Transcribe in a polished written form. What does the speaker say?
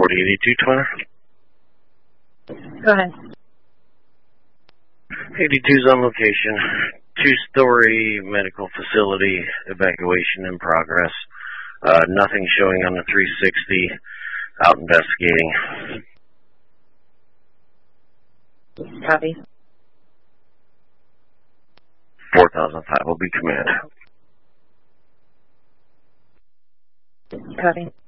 4082 Twinner. Go ahead. 82's on location. 2-story medical facility, evacuation in progress. Nothing showing on the 360. Out investigating. Copy. 4005 will be command. Copy.